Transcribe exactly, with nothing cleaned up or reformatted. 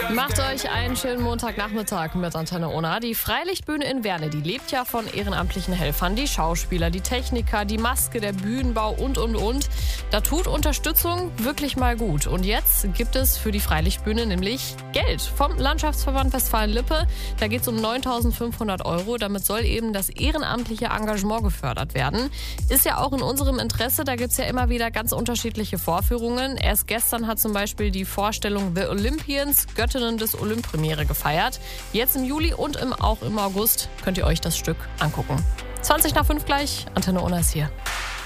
Macht euch einen schönen Montagnachmittag mit Antenne Ona. Die Freilichtbühne in Werne, die lebt ja von ehrenamtlichen Helfern. Die Schauspieler, die Techniker, die Maske, der Bühnenbau und, und, und. Da tut Unterstützung wirklich mal gut. Und jetzt gibt es für die Freilichtbühne nämlich Geld vom Landschaftsverband Westfalen-Lippe. Da geht es um neuntausendfünfhundert Euro. Damit soll eben das ehrenamtliche Engagement gefördert werden. Ist ja auch in unserem Interesse. Da gibt es ja immer wieder ganz unterschiedliche Vorführungen. Erst gestern hat zum Beispiel die Vorstellung The Olympians, Göttinnen des Olymp-Premiere gefeiert. Jetzt im Juli und im, auch im August könnt ihr euch das Stück angucken. zwanzig nach fünf gleich, Antenne Ona ist hier.